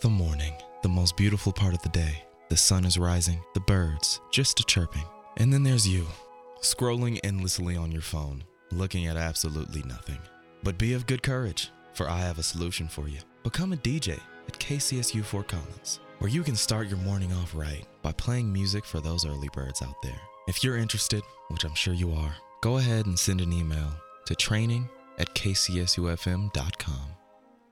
the morning, the most beautiful part of the day. The sun is rising, the birds just a-chirping. And then there's you, scrolling endlessly on your phone, looking at absolutely nothing. But be of good courage, for I have a solution for you. Become a DJ at KCSU Fort Collins, where you can start your morning off right by playing music for those early birds out there. If you're interested, which I'm sure you are, go ahead and send an email to training@kcsufm.com.